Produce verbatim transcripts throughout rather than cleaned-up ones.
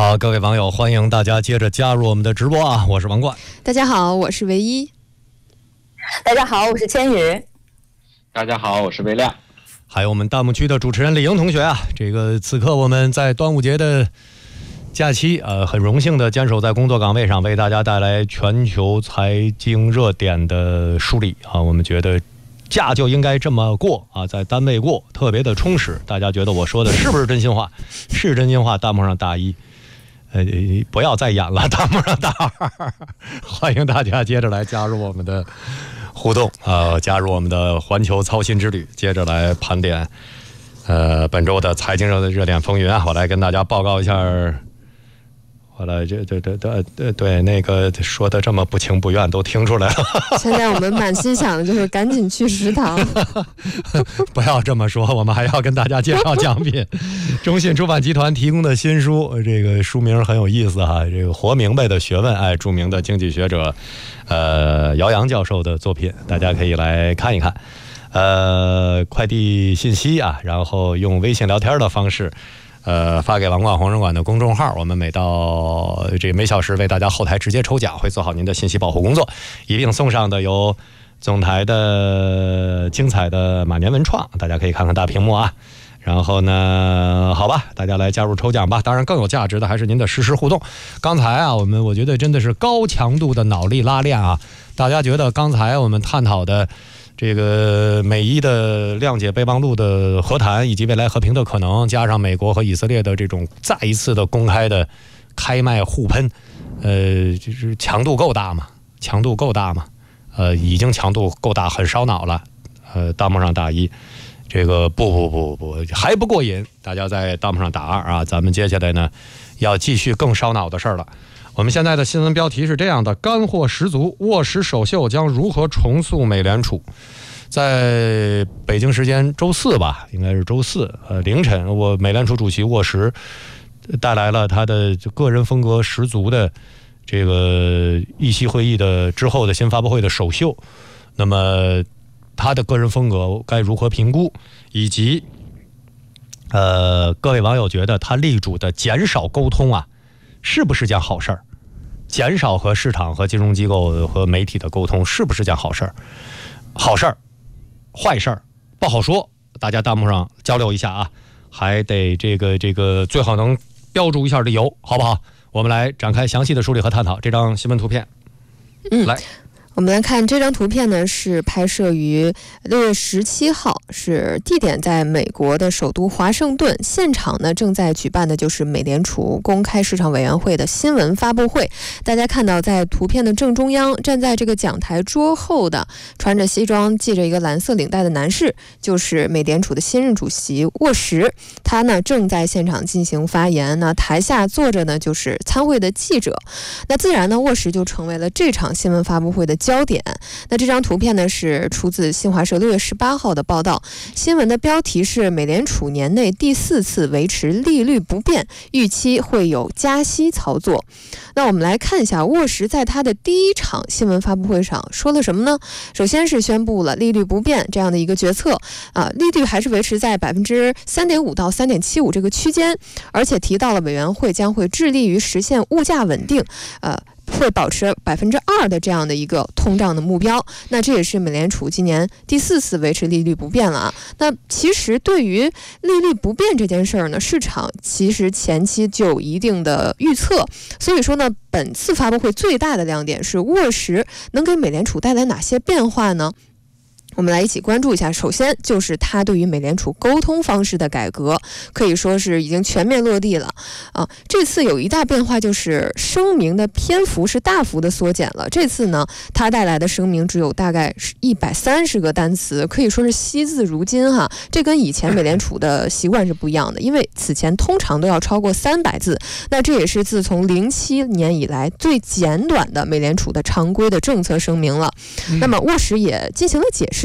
好，各位网友，欢迎大家接着加入我们的直播啊！我是王冠。 大家好，我是唯一。 大家好，我是千羽。 大家好，我是魏亮。 还有我们弹幕区的主持人李莹同学啊，这个此刻我们在端午节的假期，呃，很荣幸的坚守在工作岗位上，为大家带来全球财经热点的梳理啊。我们觉得假就应该这么过啊，在单位过，特别的充实。大家觉得我说的是不是真心话？是真心话，弹幕上打一。呃，不要再演了，弹幕上打二。欢迎大家接着来加入我们的互动，呃，加入我们的环球操心之旅，接着来盘点，呃，本周的财经热热点风云啊，我来跟大家报告一下。后来这这这这对对那个说的这么不情不愿，都听出来了。 现在我们满心想的就是赶紧去食堂。 不要这么说，我们还要跟大家介绍奖品。中信出版集团提供的新书，这个书名很有意思哈，这个活明白的学问，哎，著名的经济学者，呃，姚洋教授的作品，大家可以来看一看。呃，快递信息啊，然后用微信聊天的方式。呃，发给王冠红人馆的公众号，我们每到这每小时为大家后台直接抽奖，会做好您的信息保护工作，一并送上的有总台的精彩的马年文创，大家可以看看大屏幕啊。然后呢，好吧，大家来加入抽奖吧。当然，更有价值的还是您的实时互动。刚才啊，我们我觉得真的是高强度的脑力拉练啊。大家觉得刚才我们探讨的这个美伊的谅解备忘录的和谈，以及未来和平的可能，加上美国和以色列的这种再一次的公开的开麦互喷，呃，就是强度够大嘛？强度够大嘛？呃，已经强度够大，很烧脑了。呃，弹幕上打一，这个不不不不还不过瘾，大家在弹幕上打二啊！咱们接下来呢，要继续更烧脑的事儿了。我们现在的新闻标题是这样的：干货十足，沃实首秀将如何重塑美联储？在北京时间周四吧，应该是周四，呃，凌晨，我美联储主席沃实带来了他的个人风格十足的这个议息会议的之后的新发布会的首秀。那么他的个人风格该如何评估，以及呃，各位网友觉得他力主的减少沟通啊，是不是件好事儿？减少和市场和金融机构和媒体的沟通是不是件好事儿？好事儿，坏事儿不好说，大家弹幕上交流一下啊，还得这个这个最好能标注一下理由，好不好？我们来展开详细的梳理和探讨这张新闻图片。 嗯， 来。 我们来看这张图片呢，是拍摄于六月十七号，是地点在美国的首都华盛顿，现场呢正在举办的就是美联储公开市场委员会的新闻发布会。大家看到在图片的正中央，站在这个讲台桌后的穿着西装系着一个蓝色领带的男士，就是美联储的新任主席沃实，他呢正在现场进行发言，那台下坐着呢就是参会的记者，那自然呢沃实就成为了这场新闻发布会的焦点。那这张图片呢是出自新华社六月十八号的报道，新闻的标题是美联储年内第四次维持利率不变，预期会有加息操作。那我们来看一下沃实在他的第一场新闻发布会上说了什么呢？首先是宣布了利率不变这样的一个决策啊，利率还是维持在百分之三点五到三点七五这个区间，而且提到了委员会将会致力于实现物价稳定，呃。会保持百分之二的这样的一个通胀的目标，那这也是美联储今年第四次维持利率不变了啊。那其实对于利率不变这件事儿呢，市场其实前期就有一定的预测，所以说呢，本次发布会最大的亮点是沃实能给美联储带来哪些变化呢？我们来一起关注一下。首先就是他对于美联储沟通方式的改革，可以说是已经全面落地了啊。这次有一大变化，就是声明的篇幅是大幅的缩减了。这次呢，他带来的声明只有大概一百三十个单词，可以说是惜字如金哈。这跟以前美联储的习惯是不一样的，因为此前通常都要超过三百字。那这也是自从零七年以来最简短的美联储的常规的政策声明了。那么沃实也进行了解释。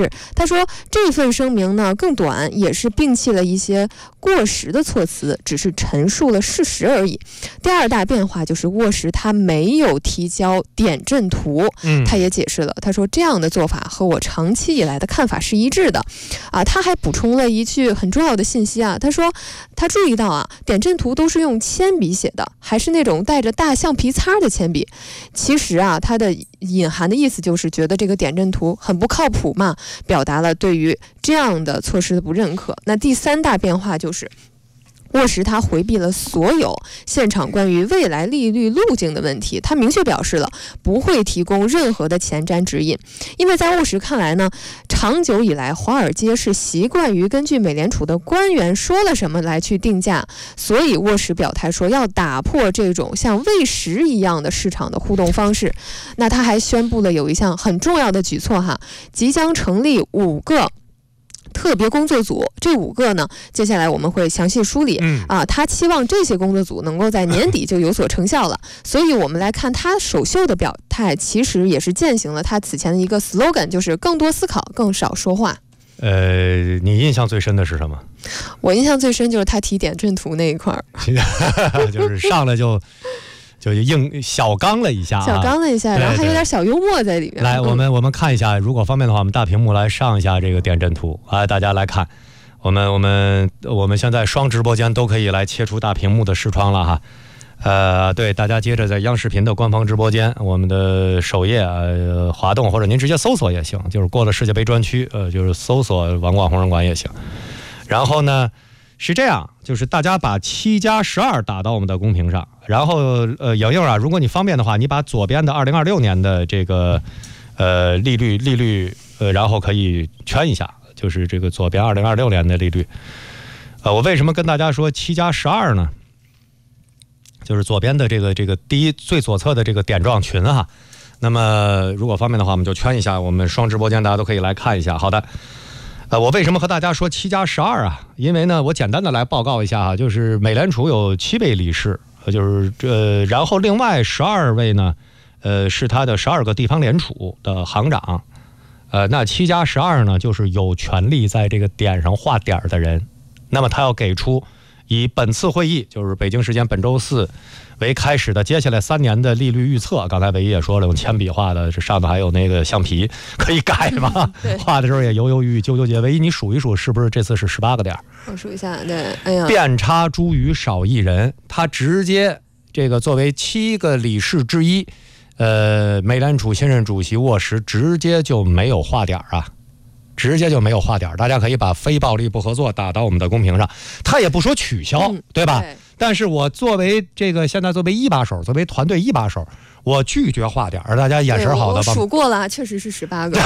释，他说这份声明呢更短，也是摒弃了一些过时的措辞，只是陈述了事实而已。第二大变化就是沃什他没有提交点阵图， 嗯， 他也解释了，他说这样的做法和我长期以来的看法是一致的。啊，他还补充了一句很重要的信息啊，他说他注意到啊，点阵图都是用铅笔写的，还是那种带着大橡皮擦的铅笔。其实啊，他的隐含的意思就是觉得这个点阵图很不靠谱嘛，表达了对于这样的措施的不认可。那第三大变化就是沃什他回避了所有现场关于未来利率路径的问题，他明确表示了不会提供任何的前瞻指引。因为在沃什看来呢，长久以来华尔街是习惯于根据美联储的官员说了什么来去定价，所以沃什表态说要打破这种像喂食一样的市场的互动方式。那他还宣布了有一项很重要的举措哈，即将成立五个特别工作组，这五个呢，接下来我们会详细梳理。 嗯啊，他期望这些工作组能够在年底就有所成效了。所以我们来看他首秀的表态，其实也是践行了他此前的一个 slogan， 就是更多思考，更少说话。 呃，你印象最深的是什么？ 我印象最深就是他提点阵图那一块儿， 就是上来就。就硬小刚了一下、啊， 小刚了一下，然后还有点小幽默在里面。 来，我们我们看一下，如果方便的话，我们大屏幕来上一下这个点阵图啊，大家来看。我们我们我们现在双直播间都可以来切出大屏幕的视窗了哈。呃，对，大家接着在央视频的官方直播间，我们的首页呃滑动，或者您直接搜索也行，就是过了世界杯专区，呃，就是搜索王冠红人馆也行。然后呢？是这样，就是大家把七加十二打到我们的公屏上，然后呃，莹莹啊，如果你方便的话，你把左边的二零二六年的这个呃利率利率呃，然后可以圈一下，就是这个左边二零二六年的利率。呃，我为什么跟大家说七加十二呢？就是左边的这个这个第一最左侧的这个点状群哈。那么如果方便的话，我们就圈一下，我们双直播间大家都可以来看一下。好的。呃，我为什么和大家说七加十二啊？因为呢，我简单的来报告一下啊，就是美联储有七位理事，就是呃，然后另外十二位呢，呃，是他的十二个地方联储的行长，呃，那七加十二呢，就是有权利在这个点上画点的人，那么他要给出以本次会议，就是北京时间本周四为开始的接下来三年的利率预测。刚才唯一也说了，用铅笔画的，这上头还有那个橡皮可以改嘛？画的时候也犹犹豫豫、纠纠结。唯一你数一数，是不是这次是十八个点？ 我数一下，对，哎呀， 遍插茱萸少一人，他直接这个作为七个理事之一，呃，美联储新任主席沃什直接就没有画点啊。直接就没有画点，大家可以把非暴力不合作打到我们的公屏上。他也不说取消， 嗯、 对吧？ 对， 但是我作为这个现在作为一把手，作为团队一把手，我拒绝画点。大家眼神好的吧？ 我数过了，确实是十八个，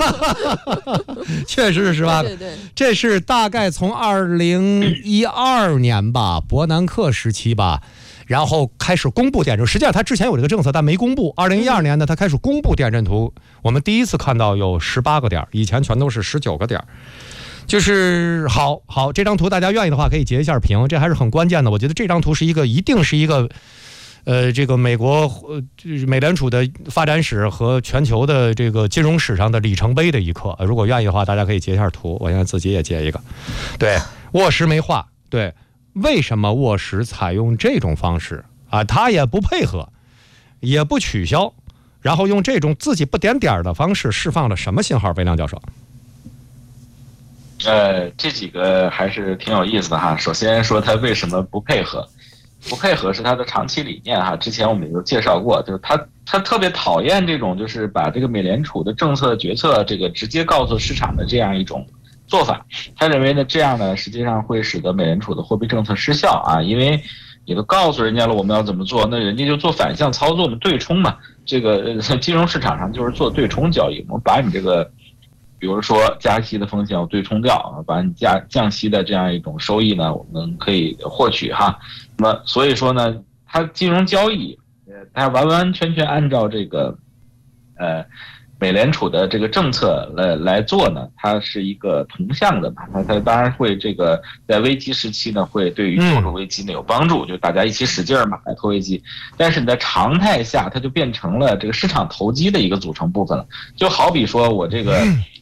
确实是十八个。 对对对， 这是大概从二零一二年吧，伯南克时期吧。然后开始公布点阵，实际上他之前有这个政策，但没公布。二零一二年呢，他开始公布点阵图，我们第一次看到有十八个点，以前全都是十九个点。就是好好这张图，大家愿意的话可以截一下屏，这还是很关键的。我觉得这张图是一个，一定是一个，呃，这个美国呃美联储的发展史和全球的这个金融史上的里程碑的一刻。如果愿意的话，大家可以截一下图，我现在自己也截一个。对，沃什没画，对。为什么沃什采用这种方式啊？他也不配合，也不取消，然后用这种自己不点点的方式释放了什么信号？魏亮教授， 呃，这几个还是挺有意思的哈。首先说他为什么不配合，不配合是他的长期理念哈。之前我们也有介绍过，就是他他特别讨厌这种就是把这个美联储的政策决策这个直接告诉市场的这样一种做法。他认为呢，这样呢实际上会使得美联储的货币政策失效啊，因为你都告诉人家了我们要怎么做，那人家就做反向操作嘛，对冲嘛。这个金融市场上就是做对冲交易，我们把你这个比如说加息的风险我对冲掉，把你加降息的这样一种收益呢我们可以获取哈。那么所以说呢，它金融交易它完完全全按照这个呃美联储的这个政策来来做呢，它是一个同向的嘛，它它当然会这个在危机时期呢，会对于救助危机呢有帮助，就大家一起使劲儿嘛，来脱危机。但是你在常态下，它就变成了这个市场投机的一个组成部分了。就好比说我这个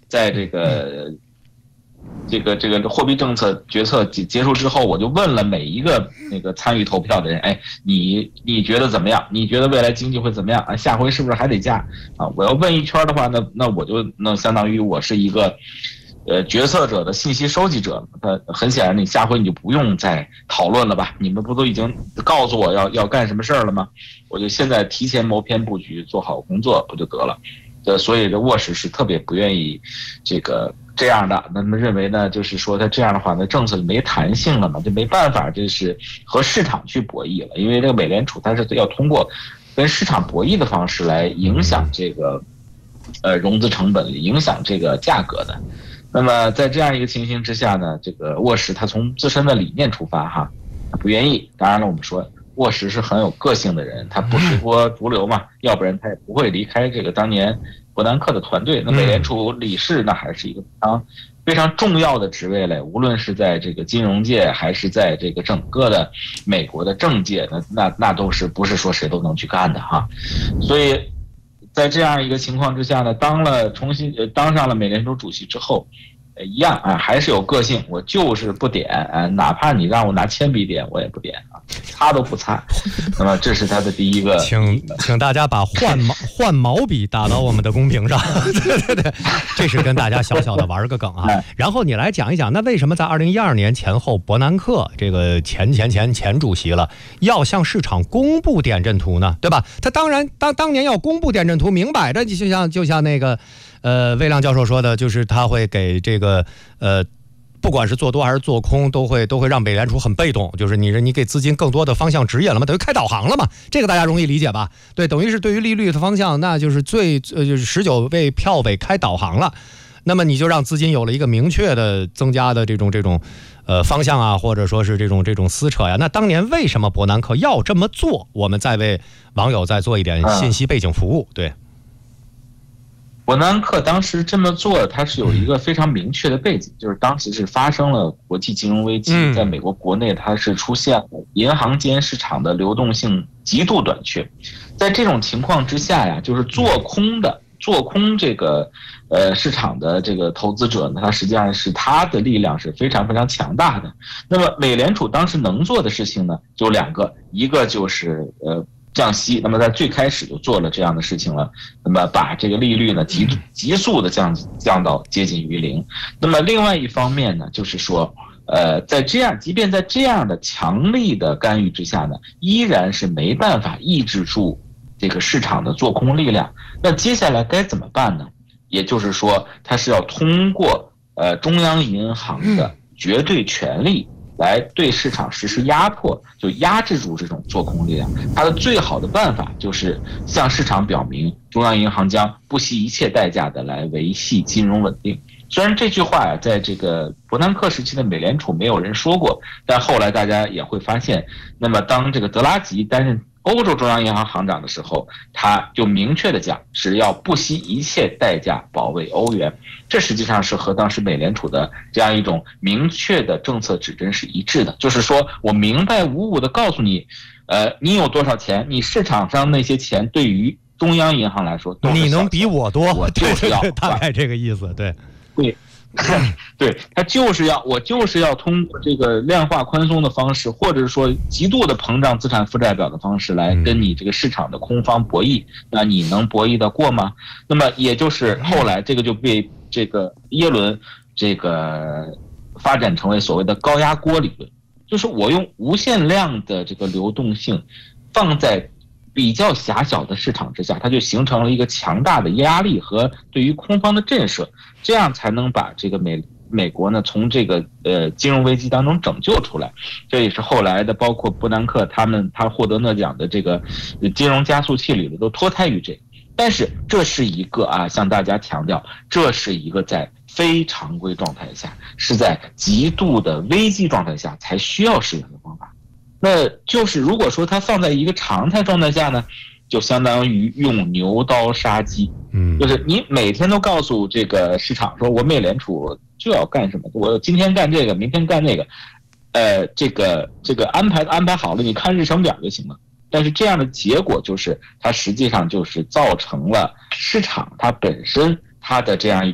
在这个这个这个货币政策决策结结束之后，我就问了每一个那个参与投票的人，哎，你你觉得怎么样？你觉得未来经济会怎么样啊？下回是不是还得加啊？我要问一圈的话，那那我就那相当于我是一个呃决策者的信息收集者。那很显然，你下回你就不用再讨论了吧？你们不都已经告诉我要要干什么事儿了吗？我就现在提前谋篇布局，做好工作不就得了？呃，所以这沃什是特别不愿意这个这样的，那么认为呢，就是说他这样的话呢，政策就没弹性了嘛，就没办法，就是和市场去博弈了，因为这个美联储它是要通过跟市场博弈的方式来影响这个呃融资成本，影响这个价格的。那么在这样一个情形之下呢，这个沃什他从自身的理念出发哈，他不愿意。当然了，我们说沃什是很有个性的人，他不随波逐流嘛，要不然他也不会离开这个当年伯南克的团队。那美联储理事那还是一个非常非常重要的职位嘞，无论是在这个金融界还是在这个整个的美国的政界，那那那都是不是说谁都能去干的哈。所以在这样一个情况之下呢，当了重新呃当上了美联储主席之后，呃一样啊，还是有个性，我就是不点啊，哪怕你让我拿铅笔点，我也不点啊，擦都不擦。那么这是他的第一个， 请请大家把换毛换毛笔打到我们的公屏上，对对对，这是跟大家小小的玩个梗啊。然后你来讲一讲，那为什么在二零一二年前后，伯南克这个前前前前主席了，要向市场公布点阵图呢？对吧？他当然当当年要公布点阵图，明摆着就像就像那个呃魏亮教授说的，就是他会给这个呃。不管是做多还是做空，都会都会让美联储很被动，就是你你给资金更多的方向指引了嘛，等于开导航了嘛，这个大家容易理解吧？对，等于是对于利率的方向，那就是最呃就是十九位票委开导航了，那么你就让资金有了一个明确的增加的这种这种呃方向啊，或者说是这种这种撕扯呀。那当年为什么伯南克要这么做？我们再为网友再做一点信息背景服务，对。 伯南克当时这么做，他是有一个非常明确的背景，就是当时是发生了国际金融危机，在美国国内它是出现了银行间市场的流动性极度短缺，在这种情况之下呀，就是做空的做空这个呃市场的这个投资者呢，他实际上是他的力量是非常非常强大的。那么美联储当时能做的事情呢，就两个，一个就是呃。降息，那么在最开始就做了这样的事情了，那么把这个利率呢急急速的降降到接近于零。那么另外一方面呢，就是说，呃，在这样，即便在这样的强力的干预之下呢，依然是没办法抑制住这个市场的做空力量。那接下来该怎么办呢？也就是说，它是要通过呃中央银行的绝对权力来对市场实施压迫，就压制住这种做空力量。它的最好的办法就是向市场表明，中央银行将不惜一切代价的来维系金融稳定。虽然这句话呀，在这个伯南克时期的美联储没有人说过，但后来大家也会发现，那么当这个德拉吉担任欧洲中央银行行长的时候，他就明确的讲是要不惜一切代价保卫欧元。这实际上是和当时美联储的这样一种明确的政策指针是一致的，就是说我明白无误的告诉你，呃，你有多少钱，你市场上那些钱对于中央银行来说都是小钱， 你能比我多， 我就是要， 对对对，大概这个意思，对。 对，对，他就是要我就是要通过这个量化宽松的方式，或者说极度的膨胀资产负债表的方式来跟你这个市场的空方博弈，那你能博弈得过吗？那么也就是后来这个就被这个耶伦这个发展成为所谓的高压锅理论，就是我用无限量的这个流动性放在比较狭小的市场之下，它就形成了一个强大的压力和对于空方的震慑，这样才能把这个美美国呢从这个呃金融危机当中拯救出来。这也是后来的包括伯南克他们他获得诺奖的这个金融加速器理论都脱胎于这个。但是这是一个啊，向大家强调，这是一个在非常规状态下，是在极度的危机状态下才需要使用的方法。那就是如果说它放在一个常态状态下呢，就相当于用牛刀杀鸡。嗯，就是你每天都告诉这个市场说，我美联储就要干什么，我今天干这个，明天干那个，呃，这个这个安排安排好了，你看日程表就行了。但是这样的结果就是，它实际上就是造成了市场它本身它的这样一种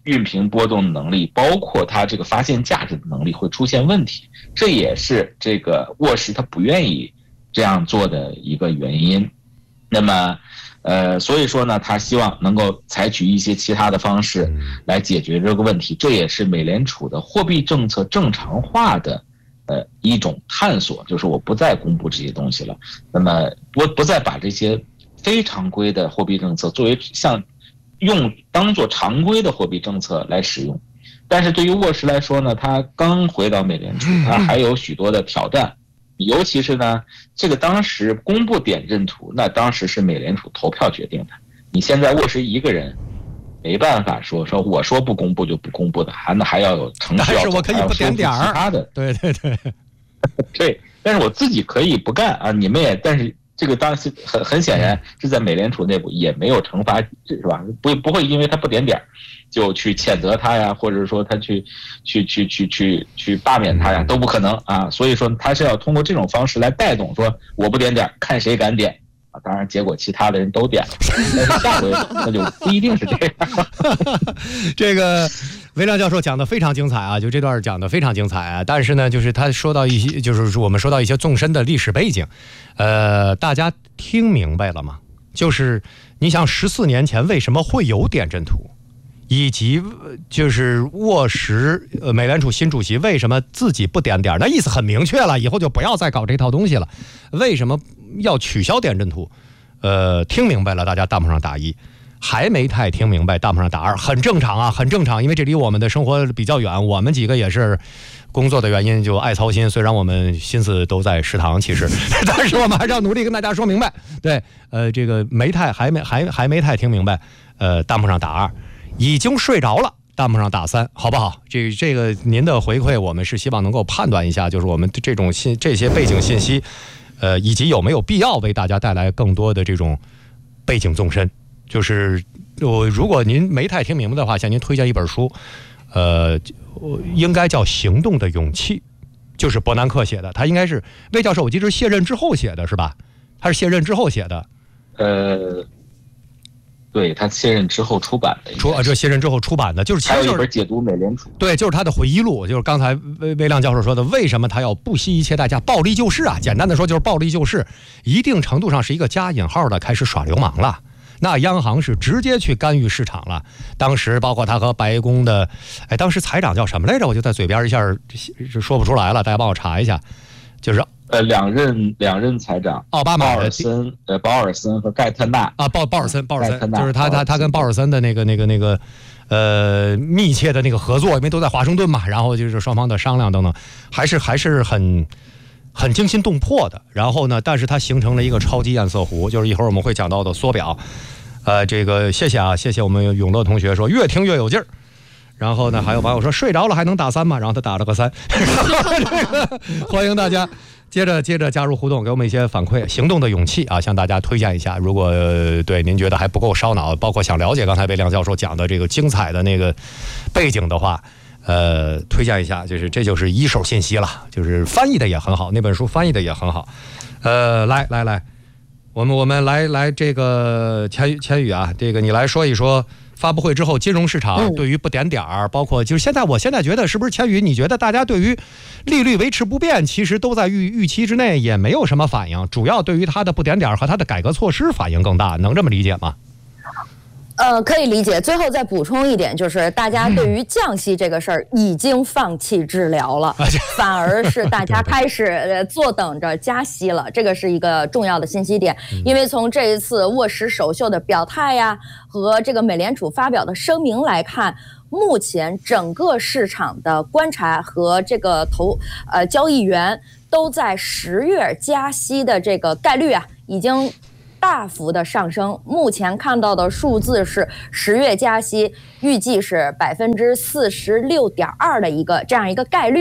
熨平波动的能力，包括它这个发现价值的能力会出现问题，这也是这个沃什他不愿意这样做的一个原因。那么，呃，所以说呢，他希望能够采取一些其他的方式来解决这个问题，这也是美联储的货币政策正常化的呃一种探索，就是我不再公布这些东西了，那么不不再把这些非常规的货币政策作为像用当做常规的货币政策来使用。但是对于沃什来说呢，他刚回到美联储，他还有许多的挑战，尤其是呢，这个当时公布点阵图，那当时是美联储投票决定的。你现在沃什一个人没办法说说我说不公布就不公布的，还那还要有程序要走， 但是我可以不点点儿其他的， 对对对对，但是我自己可以不干啊，你们也，但是这个当时很很显然是在美联储内部也没有惩罚机制，是吧？不不会因为他不点点就去谴责他呀，或者说他去去去去去去罢免他呀，都不可能啊。所以说他是要通过这种方式来带动，说我不点点，看谁敢点啊。当然，结果其他的人都点了，但是下回那就不一定是这样。 这个韦亮教授讲的非常精彩啊，就这段讲的非常精彩啊。但是呢，就是他说到一些，就是我们说到一些纵深的历史背景，呃，大家听明白了吗？就是你想十四年前为什么会有点阵图，以及就是沃什呃美联储新主席为什么自己不点点，那意思很明确了，以后就不要再搞这套东西了。为什么要取消点阵图？呃，听明白了，大家弹幕上打一。还没太听明白，弹幕上打二，很正常啊，很正常，因为这离我们的生活比较远，我们几个也是工作的原因就爱操心，虽然我们心思都在食堂，其实，但是我们还是要努力跟大家说明白。对，呃，这个没太还没还还没太听明白，呃，弹幕上打二，已经睡着了，弹幕上打三，好不好？这这个您的回馈，我们是希望能够判断一下，就是我们这种信这些背景信息，呃，以及有没有必要为大家带来更多的这种背景纵深。就是我如果您没太听明白的话，向您推荐一本书，呃，应该叫《行动的勇气》，就是伯南克写的。他应该是魏教授，我记得是卸任之后写的，是吧？他是卸任之后写的。 呃，对，他卸任之后出版的。 出啊，这卸任之后出版的，就是其实就是还有一本解读美联储。 对，就是他的回忆录，就是刚才魏魏亮教授说的，为什么他要不惜一切代价暴力救市啊？简单的说就是暴力救市，一定程度上是一个加引号的开始耍流氓了。那央行是直接去干预市场了。当时包括他和白宫的，哎，当时财长叫什么来着？我就在嘴边一下说不出来了，大家帮我查一下。就是呃，两任两任财长， 奥巴马的鲍尔森，呃，鲍尔森和盖特纳啊，鲍鲍尔森，鲍尔森，就是他他他跟鲍尔尔森的那个那个那个呃密切的那个合作，因为都在华盛顿嘛，然后就是双方的商量等等，还是还是很。很惊心动魄的，然后呢，但是它形成了一个超级堰塞湖，就是一会儿我们会讲到的缩表。呃，这个谢谢啊，谢谢我们永乐同学说越听越有劲儿。然后呢，还有网友说睡着了还能打三吗？然后他打了个三。欢迎大家接着接着加入互动，给我们一些反馈。行动的勇气啊，向大家推荐一下。如果、呃、对您觉得还不够烧脑，包括想了解刚才魏亮教授讲的这个精彩的那个背景的话。呃，推荐一下，就是这就是一手信息了，就是翻译的也很好，那本书翻译的也很好。呃，来来来，我们我们来来这个千千羽啊，这个你来说一说发布会之后金融市场对于不点点儿，包括就是现在我现在觉得是不是千羽？你觉得大家对于利率维持不变，其实都在预预期之内，也没有什么反应，主要对于它的不点点儿和它的改革措施反应更大，能这么理解吗？ 呃，可以理解。最后再补充一点，就是大家对于降息这个事儿已经放弃治疗了，反而是大家开始坐等着加息了。这个是一个重要的信息点，因为从这一次沃什首秀的表态呀，和这个美联储发表的声明来看，目前整个市场的观察和这个投呃交易员都在十月加息的这个概率啊，已经大幅的上升。目前看到的数字是十月加息预计是百分之四十六点二的一个这样一个概率啊，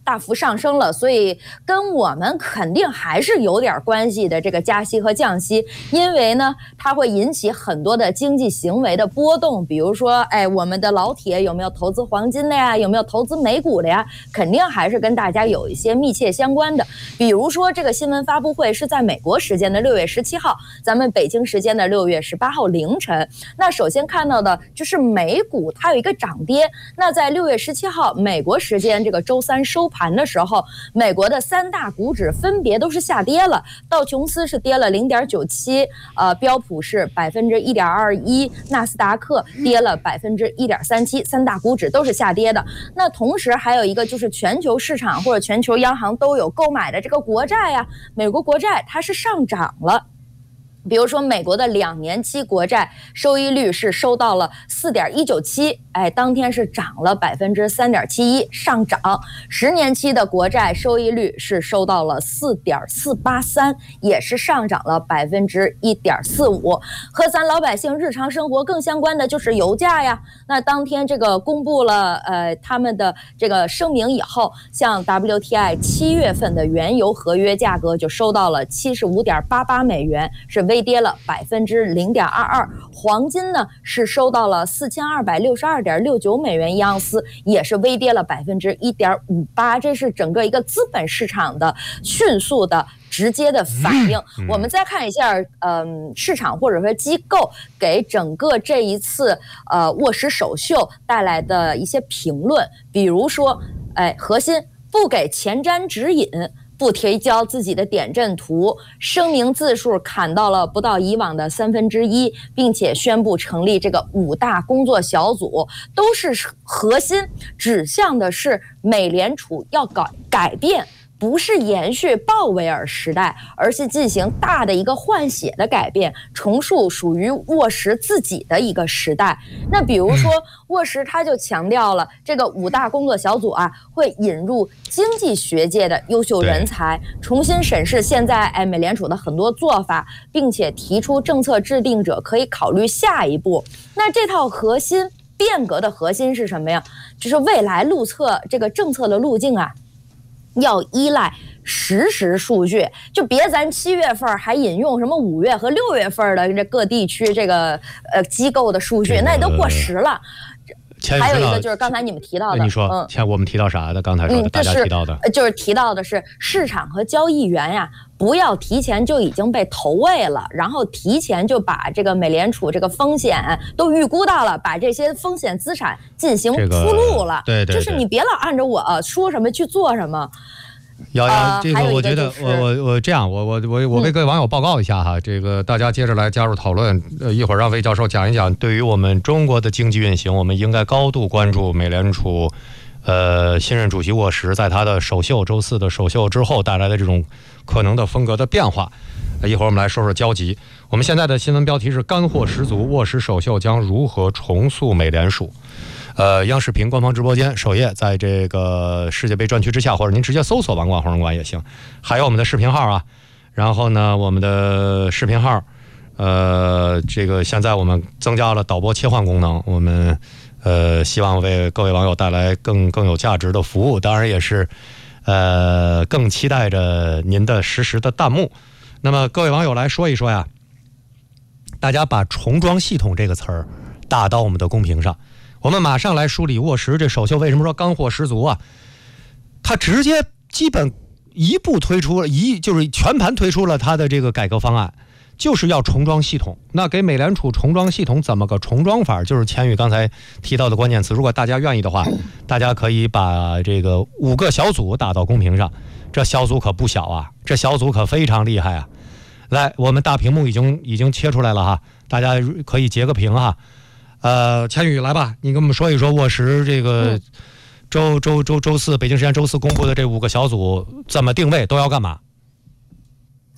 大幅上升了，所以跟我们肯定还是有点关系的。这个加息和降息，因为呢，它会引起很多的经济行为的波动，比如说，哎，我们的老铁有没有投资黄金的呀？有没有投资美股的呀？肯定还是跟大家有一些密切相关的。比如说，这个新闻发布会是在美国时间的六月十七号，咱们北京时间的六月十八号凌晨。那首先看到的就是美股它有一个涨跌。那在六月十七号美国时间这个周三收盘的时候，美国的三大股指分别都是下跌了，道琼斯是跌了 零点九七， 呃，标普是 百分之一点二一， 纳斯达克跌了 百分之一点三七， 三大股指都是下跌的。那同时还有一个就是全球市场或者全球央行都有购买的这个国债呀，美国国债它是上涨了。比如说美国的两年期国债收益率是收到了 四点一九七， 哎，当天是涨了 百分之三点七一， 上涨。十年期的国债收益率是收到了 四点四八三， 也是上涨了 百分之一点四五。 和咱老百姓日常生活更相关的就是油价呀。那当天这个公布了呃他们的这个声明以后，像 W T I 七月份的原油合约价格就收到了 七十五点八八美元，是微跌了 百分之零点二二。 黄金呢是收到了 四千二百六十二点六九美元一盎司，也是微跌了 百分之一点五八。 这是整个一个资本市场的迅速的直接的反应。我们再看一下嗯，市场或者说机构给整个这一次呃沃什首秀带来的一些评论，比如说哎，核心不给前瞻指引，不提交自己的点阵图，声明字数砍到了不到以往的三分之一，并且宣布成立这个五大工作小组，都是核心指向的是美联储要改改变，不是延续鲍威尔时代，而是进行大的一个换血的改变，重塑属于沃什自己的一个时代。那比如说沃什他就强调了这个五大工作小组啊，会引入经济学界的优秀人才，重新审视现在哎美联储的很多做法，并且提出政策制定者可以考虑下一步。那这套核心变革的核心是什么呀？就是未来路测这个政策的路径啊，要依赖实时数据，就别咱七月份还引用什么五月和六月份的这各地区这个呃机构的数据，那也都过时了。还有一个就是刚才你们提到的， 你说，嗯，像我们提到啥的？刚才说的，嗯、大家提到的， 就是提到的是市场和交易员呀，不要提前就已经被投喂了，然后提前就把这个美联储这个风险都预估到了，把这些风险资产进行铺路了。 这个、对, 对对， 就是你别老按着我说什么去做什么。 瑶瑶，这个我觉得，我我我这样，我我我我为各位网友报告一下哈，这个大家接着来加入讨论。呃，一会儿让魏教授讲一讲，对于我们中国的经济运行，我们应该高度关注美联储，呃，新任主席沃什在他的首秀周四的首秀之后带来的这种可能的风格的变化。一会儿我们来说说交集。我们现在的新闻标题是干货十足，沃什首秀将如何重塑美联储。呃，央视频官方直播间首页，在这个世界杯专区之下，或者您直接搜索“王冠红人馆”也行。还有我们的视频号啊，然后呢，我们的视频号，呃，这个现在我们增加了导播切换功能，我们呃希望为各位网友带来更更有价值的服务，当然也是呃更期待着您的实时的弹幕。那么各位网友来说一说呀，大家把“重装系统”这个词儿打到我们的公屏上。我们马上来梳理沃什这首秀为什么说干货十足啊？他直接基本一步推出了一就是全盘推出了他的这个改革方案，就是要重装系统。那给美联储重装系统怎么个重装法？就是千羽刚才提到的关键词。如果大家愿意的话，大家可以把这个五个小组打到公屏上。这小组可不小啊，这小组可非常厉害啊！来，我们大屏幕已经已经切出来了哈，大家可以截个屏哈。呃，千羽来吧，你跟我们说一说沃什这个周周周周四北京时间周四公布的这五个小组怎么定位，都要干嘛？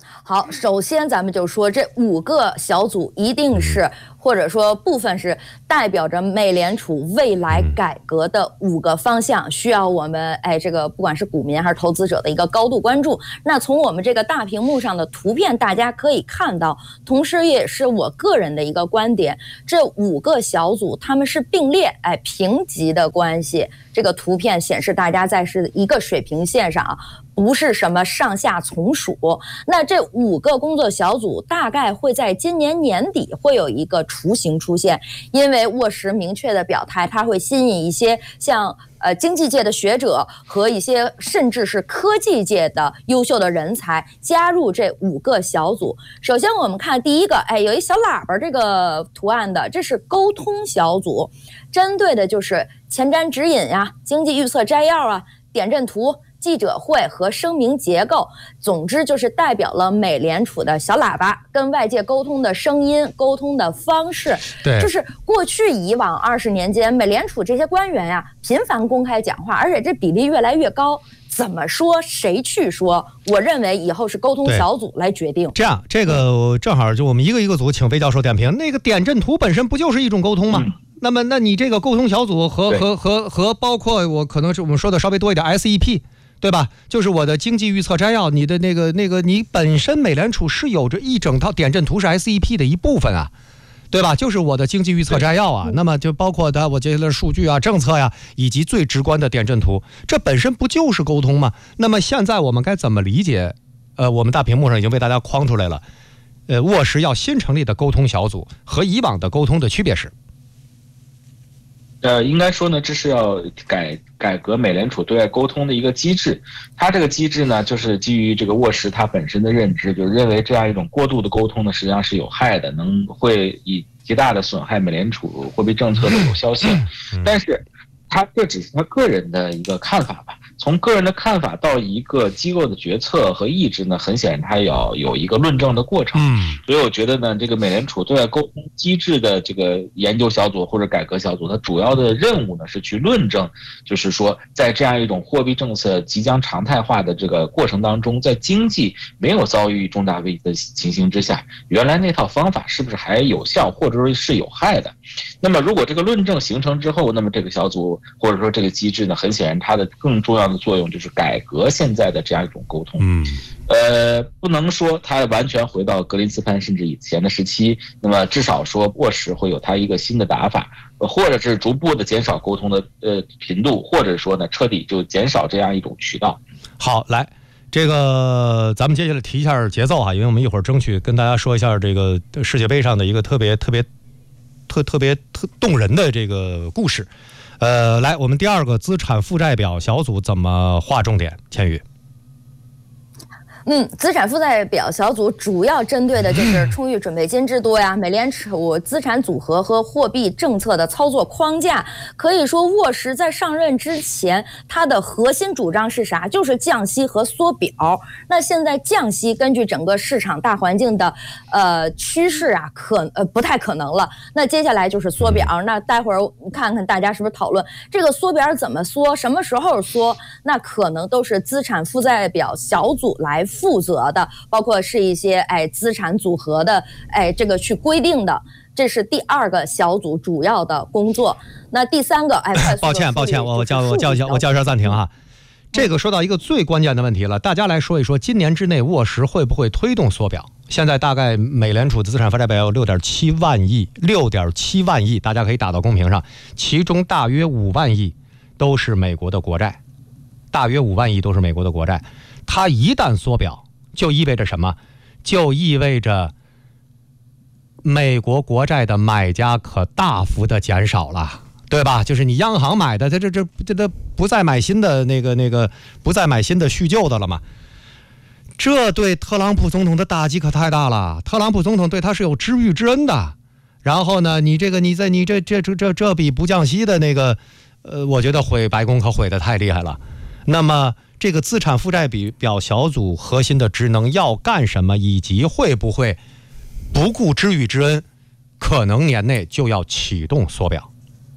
好，首先咱们就说这五个小组一定是，或者说部分是代表着美联储未来改革的五个方向，需要我们哎这个不管是股民还是投资者的一个高度关注。那从我们这个大屏幕上的图片大家可以看到，同时也是我个人的一个观点，这五个小组他们是并列哎平级的关系。这个图片显示大家在是一个水平线上啊，不是什么上下从属。那这五个工作小组大概会在今年年底会有一个雏形出现，因为沃什明确的表态，它会吸引一些像呃经济界的学者和一些甚至是科技界的优秀的人才加入这五个小组。首先我们看第一个，哎，有一小喇叭这个图案的，这是沟通小组，针对的就是前瞻指引呀、经济预测摘要啊、点阵图、记者会和声明结构，总之就是代表了美联储的小喇叭跟外界沟通的声音、沟通的方式。 对， 就是过去以往二十年间，美联储这些官员呀、频繁公开讲话，而且这比例越来越高。怎么说谁去说？我认为以后是沟通小组来决定。 这样，这个正好就我们一个一个组请魏教授点评。那个点阵图本身不就是一种沟通吗？嗯，那么，那你这个沟通小组和和和和包括我可能是我们说的稍微多一点 S E P， 对吧？就是我的经济预测摘要，你的那个那个你本身美联储是有着一整套点阵图是 S E P 的一部分啊，对吧？就是我的经济预测摘要啊，那么就包括的我接下来的数据啊、政策呀、啊，以及最直观的点阵图，这本身不就是沟通吗？那么现在我们该怎么理解？呃，我们大屏幕上已经为大家框出来了，呃，沃什要新成立的沟通小组和以往的沟通的区别是。 呃，应该说呢，这是要改改革美联储对外沟通的一个机制。它这个机制呢，就是基于这个沃什他本身的认知，就是认为这样一种过度的沟通呢，实际上是有害的，能会以极大的损害美联储货币政策的有效性。但是，他这只是他个人的一个看法吧。从个人的看法到一个机构的决策和意志呢，很显然它要有一个论证的过程。嗯，所以我觉得呢，这个美联储对外沟通机制的这个研究小组或者改革小组，它主要的任务呢是去论证，就是说在这样一种货币政策即将常态化的这个过程当中，在经济没有遭遇重大危机的情形之下，原来那套方法是不是还有效，或者说是有害的？那么如果这个论证形成之后，那么这个小组或者说这个机制呢，很显然它的更重要的作用就是改革现在的这样一种沟通。嗯，呃，不能说它完全回到格林斯潘甚至以前的时期，那么至少说沃什会有它一个新的打法，或者是逐步的减少沟通的呃频度，或者说呢彻底就减少这样一种渠道。 好，来。这个咱们接下来提一下节奏啊，因为我们一会儿争取跟大家说一下这个世界杯上的一个特别特别特特别特动人的这个故事。呃，来，我们第二个资产负债表小组怎么划重点？千羽。 嗯，资产负债表小组主要针对的就是充裕准备金制度呀、美联储资产组合和货币政策的操作框架。可以说，沃什在上任之前，他的核心主张是啥？就是降息和缩表。那现在降息，根据整个市场大环境的呃趋势啊，可呃不太可能了。那接下来就是缩表。那待会儿看看大家是不是讨论这个缩表怎么缩，什么时候缩？那可能都是资产负债表小组来负责的，包括是一些哎资产组合的哎这个去规定的，这是第二个小组主要的工作。那第三个哎， 抱歉抱歉，我我叫我叫一下我叫一下暂停哈。这个说到一个最关键的问题了，大家来说一说，今年之内沃什会不会推动缩表？现在大概美联储的资产负债表有六点七万亿，六点七万亿，大家可以打到公屏上，其中大约五万亿都是美国的国债，大约五万亿都是美国的国债。它一旦缩表，就意味着什么？就意味着美国国债的买家可大幅的减少了，对吧？就是你央行买的，它这这这这不再买新的那个那个，不再买新的续旧的了嘛？这对特朗普总统的打击可太大了。特朗普总统对他是有知遇之恩的。然后呢，你这个你在你这这这这这比不降息的那个，呃，我觉得毁白宫可毁得太厉害了。那么。这个资产负债表小组核心的职能要干什么，以及会不会不顾知遇之恩，可能年内就要启动缩表？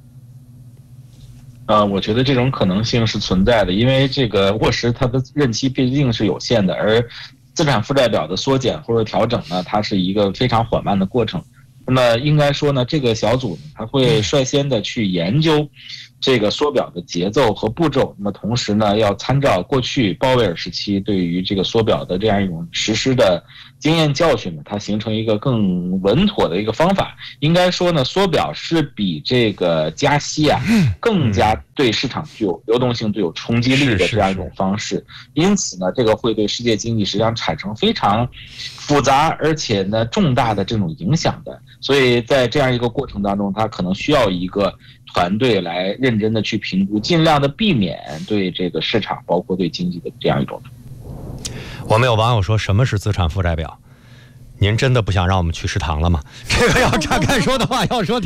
呃，我觉得这种可能性是存在的，因为这个沃什他的任期毕竟是有限的，而资产负债表的缩减或者调整呢，它是一个非常缓慢的过程。那么应该说呢，这个小组呢，它会率先的去研究这个缩表的节奏和步骤。那么同时呢，要参照过去鲍威尔时期对于这个缩表的这样一种实施的经验教训呢，它形成一个更稳妥的一个方法。应该说呢，缩表是比这个加息啊更加对市场具有流动性、具有冲击力的这样一种方式。因此呢，这个会对世界经济实际上产生非常复杂而且呢重大的这种影响的。所以在这样一个过程当中，它可能需要一个团队来认真的去评估，尽量的避免对这个市场包括对经济的这样一种。 我们有网友说，什么是资产负债表？您真的不想让我们去食堂了吗？这个要岔开说的话，要说挺